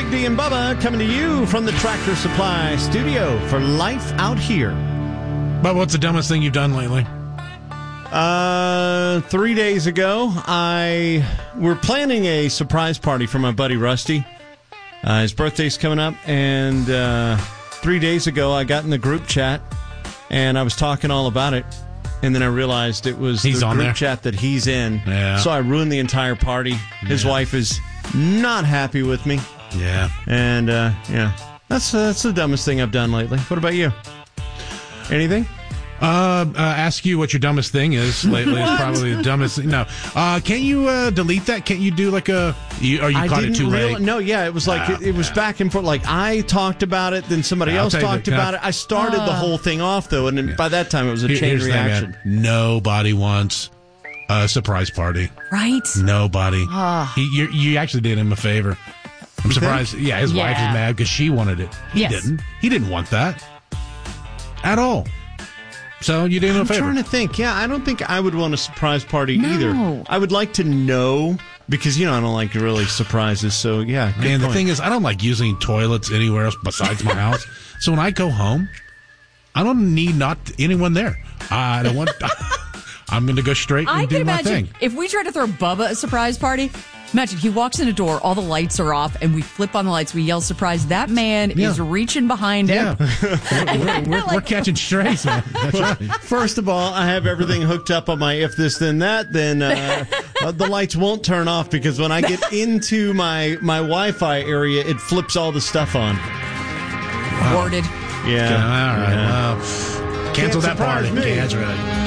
Big D and Bubba coming to you from the Tractor Supply studio for Life Out Here. But what's the dumbest thing you've done lately? 3 days ago, we're planning a surprise party for my buddy Rusty. His birthday's coming up, and 3 days ago, I got in the group chat, and I was talking all about it, and then I realized it was the group chat that he's in. Yeah. So I ruined the entire party. His wife is not happy with me. Yeah. And, that's the dumbest thing I've done lately. What about you? Anything? Ask you what your dumbest thing is lately is probably the dumbest thing. No. Can't you delete that? Can't you do like or you caught it too late? No, yeah, it was like, it was back and forth. Like, I talked about it, then somebody else talked about it. I started the whole thing off, though, and by that time it was a chain reaction. Nobody wants a surprise party. Right? Nobody. You actually did him a favor. I'm surprised. Yeah, his wife is mad because she wanted it. He didn't. He didn't want that at all. So you did him a favor. I'm trying to think. Yeah, I don't think I would want a surprise party either. I would like to know because, I don't like really surprises. So, yeah. And the thing is, I don't like using toilets anywhere else besides my house. So when I go home, I don't need anyone there. I don't want... I'm going to go straight and do my thing. If we try to throw Bubba a surprise party... Imagine, he walks in a door, all the lights are off, and we flip on the lights, we yell surprise. That man is reaching behind him. We're catching strays, man. That's right. First of all, I have everything hooked up on my if this then that, then the lights won't turn off because when I get into my Wi-Fi area, it flips all the stuff on. Worded. Yeah. All right. Well, cancel that party. Okay, that's right.